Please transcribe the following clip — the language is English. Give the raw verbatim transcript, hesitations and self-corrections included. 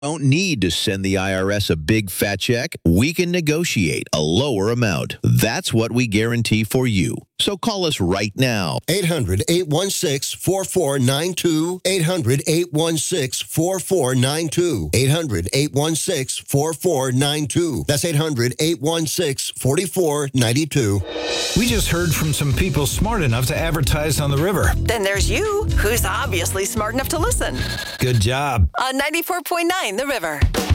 Don't need to send the I R S a big fat check. We can negotiate a lower amount. That's what we guarantee for you. So call us right now. eight hundred, eight one six, four four nine two. eight hundred, eight one six, four four nine two. eight hundred, eight one six, four four nine two. That's eight hundred, eight one six, four four nine two. We just heard from some people smart enough to advertise on the river. Then there's you, who's obviously smart enough to listen. Good job. On ninety-four point nine The River.